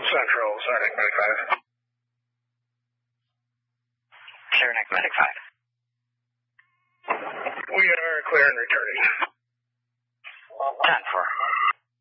Central, Saranac Medic 5. Saranac Medic 5. We are clear and returning. 10-4.